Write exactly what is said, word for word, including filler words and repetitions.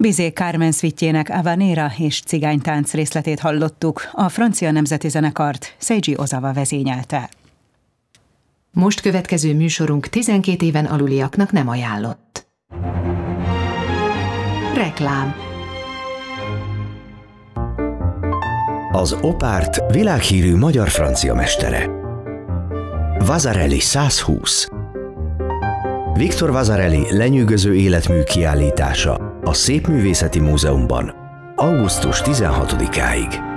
Bizet Carmen szvittjének Habanera és cigánytánc részletét hallottuk, a francia nemzeti zenekart Seiji Ozawa vezényelte. Most következő műsorunk tizenkét éven aluliaknak nem ajánlott. Reklám. Az Opárt világhírű magyar-francia mestere. Vasarely százhúsz. Victor Vasarely lenyűgöző életmű kiállítása a Szépművészeti Múzeumban augusztus tizenhatodikáig.